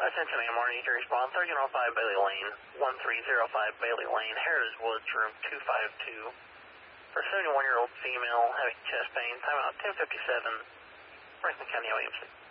Cincinnati Morning to respond, 1305 Bailey Lane, 1305 Bailey Lane, Heritage Woods, room 252. For a 71-year-old female having chest pain, timeout 10:57, Franklin County OAMC.